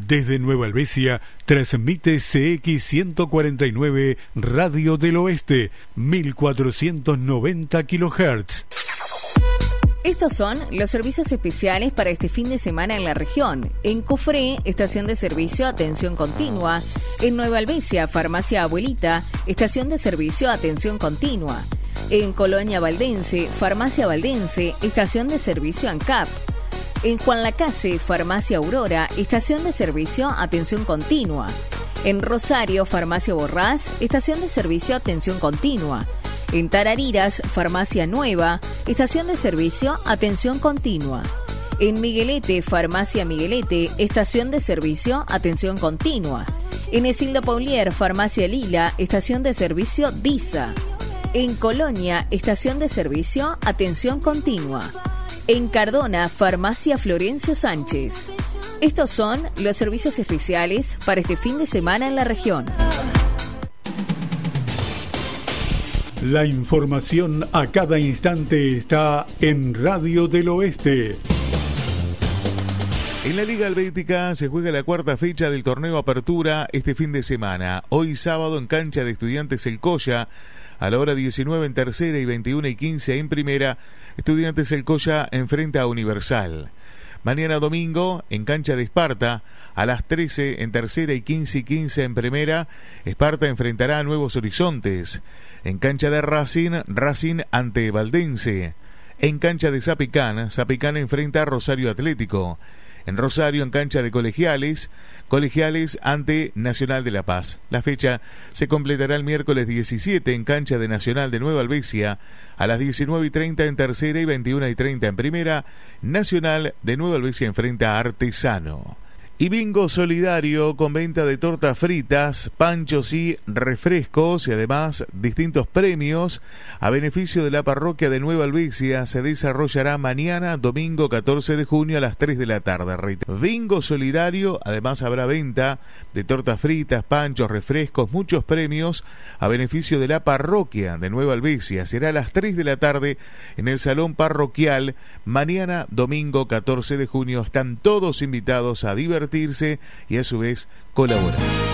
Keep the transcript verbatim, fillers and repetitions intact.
Desde Nueva Helvecia, transmite C X ciento cuarenta y nueve Radio del Oeste, mil cuatrocientos noventa kilohertz. Estos son los servicios especiales para este fin de semana en la región. En Cofré, estación de servicio atención continua. En Nueva Helvecia, farmacia Abuelita, estación de servicio atención continua. En Colonia Valdense, farmacia Valdense, estación de servicio ANCAP. En Juan Lacase, farmacia Aurora, estación de servicio atención continua. En Rosario, farmacia Borrás, estación de servicio atención continua. En Tarariras, farmacia Nueva, estación de servicio atención continua. En Miguelete, farmacia Miguelete, estación de servicio atención continua. En Esildo Paulier, farmacia Lila, estación de servicio DISA. En Colonia, estación de servicio atención continua. En Cardona, farmacia Florencio Sánchez. Estos son los servicios especiales para este fin de semana en la región. La información a cada instante está en Radio del Oeste. En la Liga Helvética se juega la cuarta fecha del torneo Apertura este fin de semana. Hoy sábado en cancha de Estudiantes El Colla, a la hora diecinueve en tercera y veintiuno y quince en primera, Estudiantes El Colla enfrenta a Universal. Mañana domingo en cancha de Esparta, a las trece en tercera y quince y quince en primera, Esparta enfrentará a Nuevos Horizontes. En cancha de Racing, Racing ante Valdense. En cancha de Zapicán, Zapicán enfrenta a Rosario Atlético. En Rosario, en cancha de Colegiales, Colegiales ante Nacional de La Paz. La fecha se completará el miércoles diecisiete en cancha de Nacional de Nueva Helvecia. A las diecinueve y treinta en tercera y veintiuno y treinta en primera, Nacional de Nueva Helvecia enfrenta a Artesano. Y bingo solidario con venta de tortas fritas, panchos y refrescos y además distintos premios a beneficio de la parroquia de Nueva Helvecia se desarrollará mañana domingo catorce de junio a las tres de la tarde. Bingo solidario, además habrá venta de tortas fritas, panchos, refrescos, muchos premios a beneficio de la parroquia de Nueva Helvecia. Será a las tres de la tarde en el salón parroquial. Mañana domingo catorce de junio están todos invitados a divertirse y a su vez colaborar.